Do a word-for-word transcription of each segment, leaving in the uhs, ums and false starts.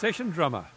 session drummer,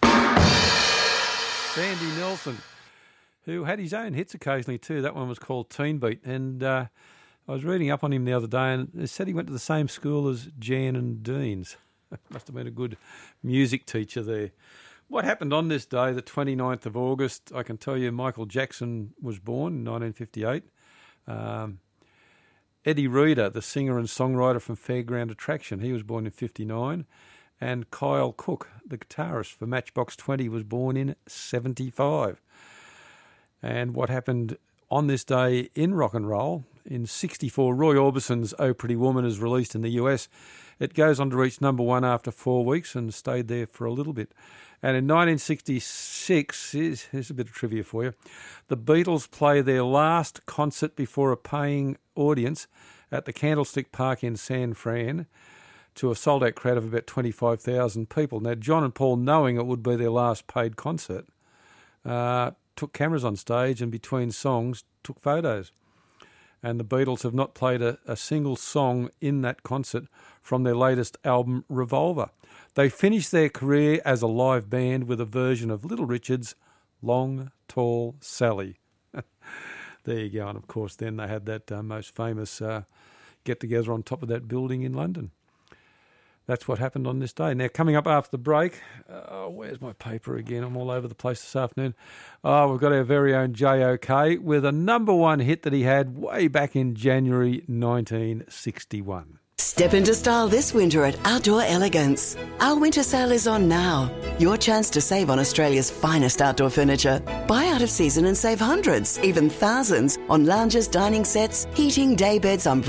Sandy Nelson, who had his own hits occasionally too. That one was called Teen Beat. And uh, I was reading up on him the other day, and it said he went to the same school as Jan and Deans. Must have been a good music teacher there. What happened on this day, the twenty-ninth of August? I can tell you Michael Jackson was born in nineteen fifty-eight. Um, Eddie Reader, the singer and songwriter from Fairground Attraction, he was born in fifty-nine. And Kyle Cook, the guitarist for Matchbox twenty, was born in seventy-five. And what happened on this day in rock and roll, in sixty-four, Roy Orbison's Oh Pretty Woman is released in the U S. It goes on to reach number one after four weeks and stayed there for a little bit. And in nineteen sixty-six, here's, here's a bit of trivia for you, the Beatles play their last concert before a paying audience at the Candlestick Park in San Fran to a sold-out crowd of about twenty-five thousand people. Now, John and Paul, knowing it would be their last paid concert, uh, took cameras on stage and between songs took photos. And the Beatles have not played a, a single song in that concert from their latest album, Revolver. They finished their career as a live band with a version of Little Richard's Long Tall Sally. There you go. And of course, then they had that uh, most famous uh, get-together on top of that building in London. That's what happened on this day. Now, coming up after the break, uh, where's my paper again? I'm all over the place this afternoon. Oh, we've got our very own J O K with a number one hit that he had way back in January nineteen sixty-one. Step into style this winter at Outdoor Elegance. Our winter sale is on now. Your chance to save on Australia's finest outdoor furniture. Buy out of season and save hundreds, even thousands, on lounges, dining sets, heating, day beds, umbrellas,